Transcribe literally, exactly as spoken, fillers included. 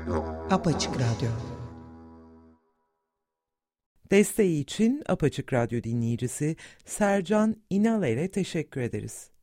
Apaçık Radyo. Desteği için Apaçık Radyo dinleyicisi Sercan İnaler'e teşekkür ederiz.